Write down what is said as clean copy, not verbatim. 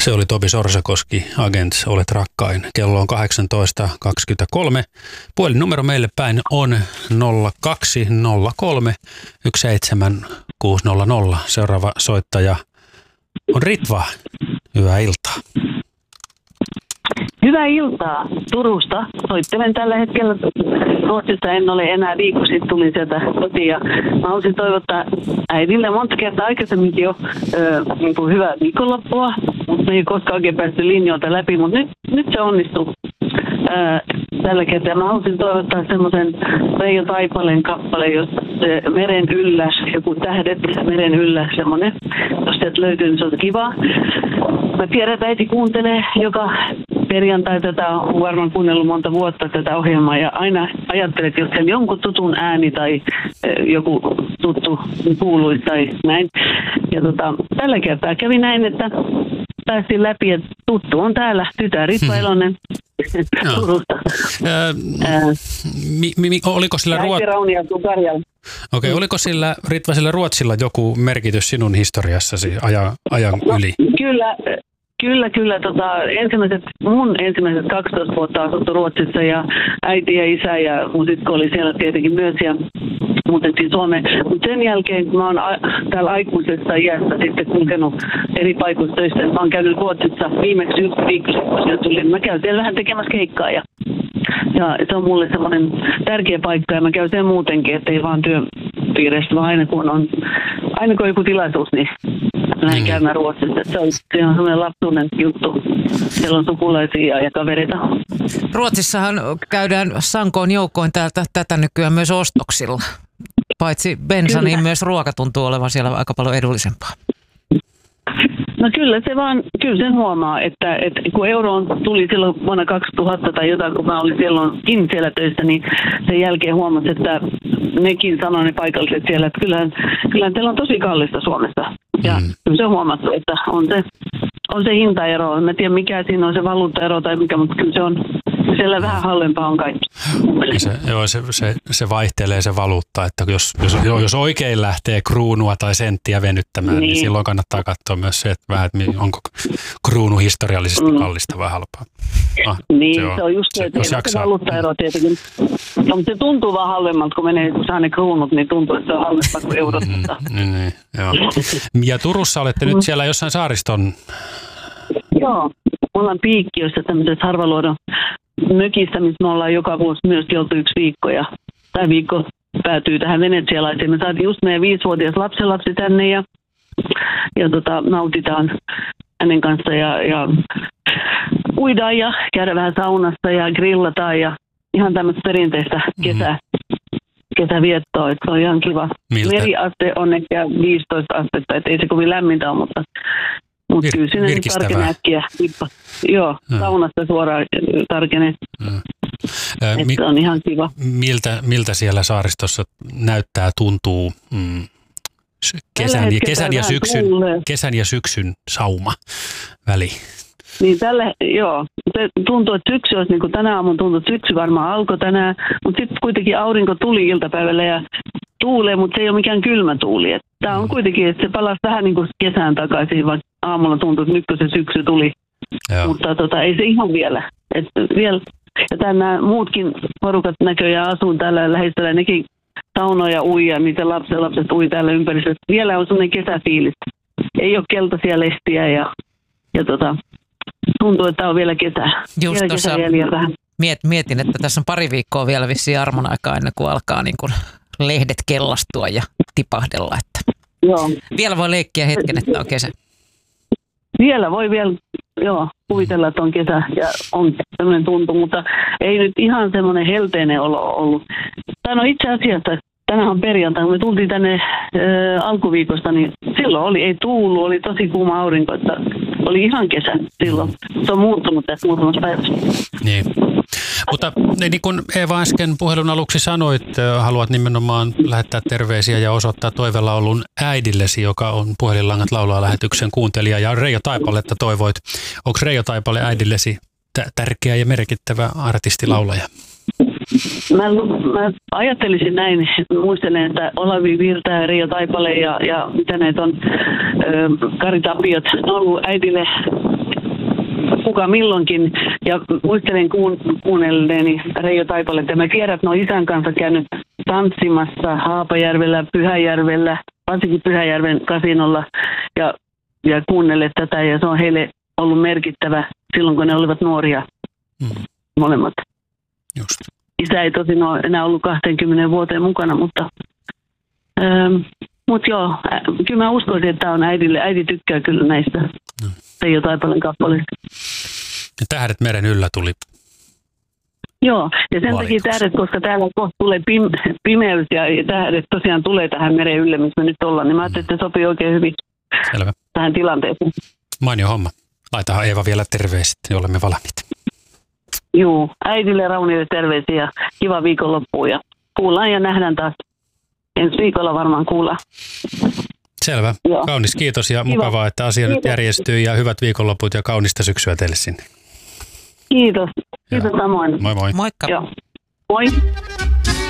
Se oli Topi Sorsakoski, Agents, olet rakkain. Kello on 18.23. Puhelinnumero meille päin on 0203 17600. Seuraava soittaja on Ritva. Hyvää iltaa. Hyvää iltaa Turusta. Soittelen tällä hetkellä Ruotsissa. En ole enää viikko sitten, tulin sieltä kotiin ja mä haluaisin toivottaa äidille monta kertaa aikaisemminkin jo niin hyvää viikonloppua, mutta me ei koskaan oikein päästy linjoilta läpi, mutta nyt se onnistuu tällä kertaa. Mä haluaisin toivottaa semmoisen Reijo Taipaleen kappaleen, jos meren yllä, joku tähdet meren yllä, semmoinen, jos sieltä löytyy, niin se on kiva. Mä tiedän, että äiti kuuntelee joka perjantai, tätä on varmaan kuunnellut monta vuotta tätä ohjelmaa ja aina ajattelet, että jos siellä jonkun tutun ääni tai joku tuttu kuuluisi tai näin. Ja tällä kertaa kävi näin, että päästiin läpi, että tuttu on täällä, tytär Ritva Elonen Turusta. Oliko sillä oliko sillä Ritva sillä Ruotsilla joku merkitys sinun historiassasi ajan yli? Kyllä. Mun ensimmäiset 12 vuotta asuttu Ruotsissa ja äiti ja isä ja mun sisko oli siellä tietenkin myös ja muutettiin Suomeen. Mutta sen jälkeen, kun mä oon täällä aikuisessa iässä sitten kulkenut eri paikoissa töissä, mä oon käynyt Ruotsissa viimeksi yksi viikko sitten, mä käyn siellä vähän tekemässä keikkaa ja se on mulle semmoinen tärkeä paikka ja mä käyn sen muutenkin, ettei vaan työpiireistä, vaan aina kun on joku tilaisuus, niin lähdin käymään Ruotsissa. Se on semmoinen lapsuuden juttu. Siellä on sukulaisia ja kavereita. Ruotsissahan käydään sankoon joukkoin tätä nykyään myös ostoksilla. Paitsi bensa, niin myös ruoka tuntuu olevan siellä aika paljon edullisempaa. No kyllä sen huomaa, että kun euroon tuli silloin vuonna 2000 tai jotain, kun mä olin silloinkin siellä töissä, niin sen jälkeen huomasin, että nekin sanoi ne paikalliset siellä, että kyllähän teillä on tosi kallista Suomessa. Ja kyllä se on huomattu, että on se hintaero. En tiedä mikä siinä on se valuuttaero tai mikä, mutta kyllä se on siellä vähän halvempaa on kaikki. Se vaihtelee se valuutta, että jos oikein lähtee kruunua tai senttiä venyttämään, niin silloin kannattaa katsoa myös se, että onko kruunu historiallisesti kallista vai halpaa. Se on just se, että se valuuttaero tietenkin. No, mutta se tuntuu vaan halvemmalta, kun menee, kun saa ne kruunut, niin tuntuu, että se on halvempaa kuin eurot. Joo. Ja Turussa olette nyt siellä jossain saariston. Joo, me ollaan Piikkiössä tämmöisessä harvaluodon mökissä, missä me ollaan joka vuosi myöskin oltu yksi viikko. Ja tämä viikko päätyy tähän venetsialaiseen. Me saatiin just meidän 5-vuotias lapsenlapsi tänne ja nautitaan hänen kanssa ja uidaan ja käydään vähän saunassa ja grillataan ja ihan tämmöistä perinteistä kesäviettoa, että se on ihan kiva. Meriaste on ehkä 15 astetta, että ei se kovin lämmintä ole, mutta kyllä sinne tarkenee äkkiä. Saunasta suoraan tarkenee. Se on ihan kiva. Miltä siellä saaristossa näyttää, tuntuu kesän ja syksyn sauma väli? Niin se tuntuu, että syksy olisi niin kuin tänä aamun tuntuu, että syksy varmaan alkoi tänään, mutta sitten kuitenkin aurinko tuli iltapäivällä ja tuulee, mutta se ei ole mikään kylmä tuuli. Tämä on kuitenkin, että se palasi vähän niin kuin kesään takaisin, vaikka aamulla tuntuu, että nyt kun se syksy tuli, mutta ei se ihan vielä. Ja tänään muutkin porukat näköjään asuu täällä läheisellä, nekin saunoja ui ja niitä lapset ui täällä ympäristössä. Vielä on sellainen kesäfiilis. Ei ole keltaisia lehtiä ja tuntuu, että on vielä kesä. Just tuossa mietin, että tässä on pari viikkoa vielä vissiin armon aikaa ennen kuin alkaa niin kuin lehdet kellastua ja tipahdella. Että vielä voi leikkiä hetken, että on kesä. Vielä voi kuvitella, että on kesä ja on sellainen tuntu, mutta ei nyt ihan semmoinen helteinen olo ollut. Itse asiassa tänään on perjantai, kun me tultiin tänne alkuviikosta, niin silloin ei tuulu, oli tosi kuuma aurinko, että oli ihan kesä silloin. Se on muuttunut tässä muutamassa päivässä. Niin. Mutta niin kuin Eeva äsken puhelun aluksi sanoit, haluat nimenomaan lähettää terveisiä ja osoittaa toivelaulun äidillesi, joka on Puhelinlangat laulaa -lähetyksen kuuntelija, ja Reijo Taipaletta toivoit. Onko Reijo Taipale äidillesi tärkeä ja merkittävä artistilaulaja? Mä ajattelisin näin, muistelen, että Olavi Virta ja Reijo Taipale ja mitä näitä on, Kari Tapiot, ne on ollut äidille kuka milloinkin. Ja muistelen kuunnelleeni Reijo Taipaletta. Mä tiedän, että ne on isän kanssa käynyt tanssimassa Haapajärvellä, Pyhäjärvellä, varsinkin Pyhäjärven kasinolla ja kuunnelleet tätä. Ja se on heille ollut merkittävä silloin, kun ne olivat nuoria molemmat. Just. Isä ei tosin ole enää ollut 20 vuoteen mukana, mutta joo, kyllä mä uskoisin, että tämä on äidille. Äiti tykkää kyllä näistä Reijo Taipaleen kappaleista. Ja Tähdet meren yllä tuli. Joo, ja sen takia tähdet, koska täällä kohta tulee pimeys ja tähdet tosiaan tulee tähän meren ylle, missä me nyt ollaan, niin mä ajattelin, että se sopii oikein hyvin tähän tilanteeseen. Mainio homma. Laitahan Eeva vielä terveiset, niin olemme valmiita. Joo, äidille ja Raunille terveisiä ja kiva viikonloppua ja kuullaan ja nähdään taas. Ensi viikolla varmaan kuullaan. Selvä. Joo. Kaunis kiitos ja mukavaa, että asia nyt järjestyy ja hyvät viikonloput ja kaunista syksyä teille sinne. Kiitos. Kiitos samoin. Moi moi. Moikka. Joo. Moi.